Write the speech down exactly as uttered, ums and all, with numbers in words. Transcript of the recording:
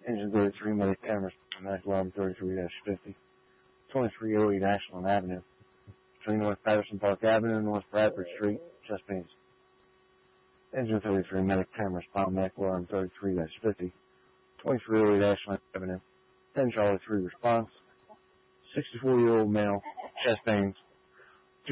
Engine thirty-three, medic cameras, medic alarm thirty-three dash fifty. twenty-three oh eight Ashland Avenue. Between North Patterson Park Avenue and North Bradford Street, chest pains. Engine thirty-three, medic cameras, bomb medic alarm thirty-three dash fifty. twenty-three oh eight Ashland Avenue. ten Charlie three response. sixty-four-year-old male, chest pains,